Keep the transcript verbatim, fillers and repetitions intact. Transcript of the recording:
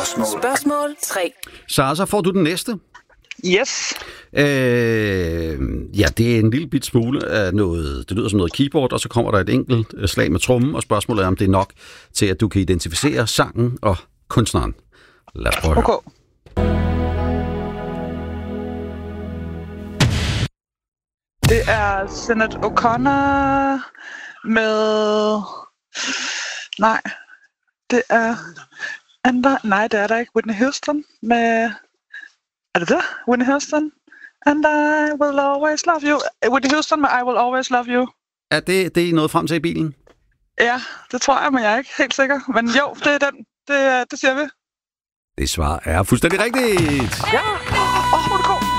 Spørgsmål tre. Så så får du den næste. Yes. Øh, ja, det er en lille bit smule af noget, det lyder som noget keyboard, og så kommer der et enkelt slag med trommen, og spørgsmålet er, om det er nok til, at du kan identificere sangen og kunstneren. Lad os prøve at høre. Okay. Det er Sinéad O'Connor med... Nej, det er... Andre... Nej, det er der ikke. Whitney Houston med... Er det det? Whitney Houston? And I will always love you. Whitney Houston med I will always love you. Er det, det er noget frem til i bilen? Ja, det tror jeg, men jeg er ikke helt sikker. Men jo, det er den. Det, det siger vi. Det svar er fuldstændig rigtigt. Ja. Åh, oh, hvor er det god.